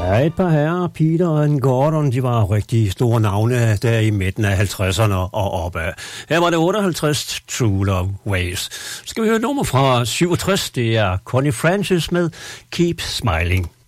Ja, et par herrer, Peter og Gordon, de var rigtig store navne der i midten af 50'erne og opad. Her var det 58 True Love Ways. Så skal vi høre et nummer fra 67, det er Connie Francis med Keep Smiling.